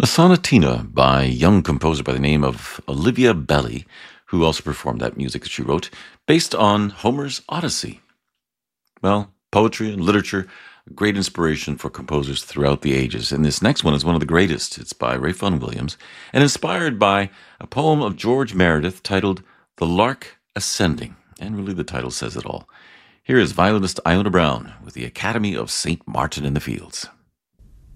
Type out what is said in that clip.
Sonatina by a young composer by the name of Olivia Belly, who also performed that music that she wrote, based on Homer's Odyssey. Well, poetry and literature, a great inspiration for composers throughout the ages. And this next one is one of the greatest. It's by Ray Vaughan Williams and inspired by a poem of George Meredith titled The Lark Ascending. And really the title says it all. Here is violinist Iona Brown with the Academy of St. Martin in the Fields.